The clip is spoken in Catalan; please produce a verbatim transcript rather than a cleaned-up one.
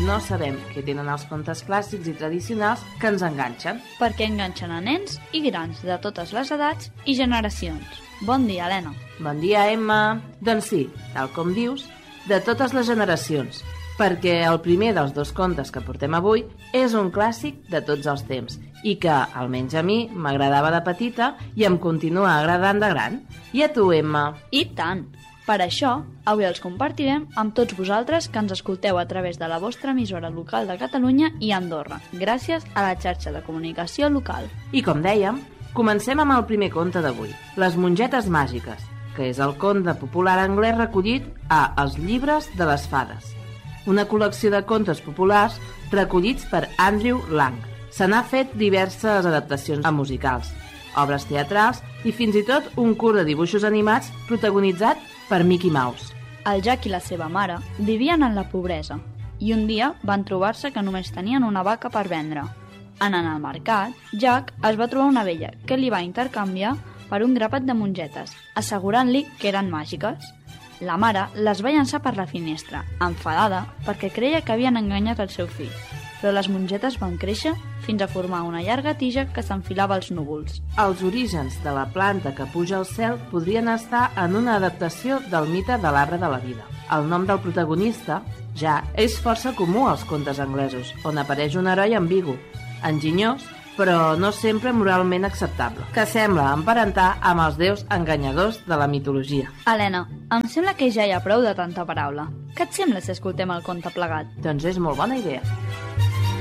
no sabem què tenen els contes clàssics i tradicionals que ens enganxen. Perquè enganxen a nens i grans de totes les edats i generacions. Bon dia, Helena. Bon dia, Emma. Doncs sí, tal com dius, de totes les generacions, perquè el primer dels dos contes que portem avui és un clàssic de tots els temps i que, almenys a mi, m'agradava de petita i em continua agradant de gran. I a tu, Emma? I tant! Per això, avui els compartirem amb tots vosaltres que ens escolteu a través de la vostra emissora local de Catalunya i Andorra, gràcies a la xarxa de comunicació local. I com dèiem, comencem amb el primer conte d'avui, Les mongetes màgiques, que és el conte popular anglès recollit a Els llibres de les fades, una col·lecció de contes populars recollits per Andrew Lang. Se n'ha fet diverses adaptacions a musicals, obres teatrals i fins i tot un curt de dibuixos animats protagonitzat per Mickey Mouse. El Jack i la seva mare vivien en la pobresa i un dia van trobar-se que només tenien una vaca per vendre. Anant al mercat, Jack es va trobar una vella que li va intercanviar per un grapat de mongetes, assegurant-li que eren màgiques. La mare les va llançar per la finestra, enfadada perquè creia que havien enganyat el seu fill, però les mongetes van créixer fins a formar una llarga tija que s'enfilava als núvols. Els orígens de la planta que puja al cel podrien estar en una adaptació del mite de l'arbre de la vida. El nom del protagonista, ja, és força comú als contes anglesos, on apareix un heroi ambigu, enginyós, però no sempre moralment acceptable, que sembla emparentar amb els déus enganyadors de la mitologia. Helena, em sembla que ja hi ha prou de tanta paraula. Què et sembla si escoltem el conte plegat? Doncs és molt bona idea.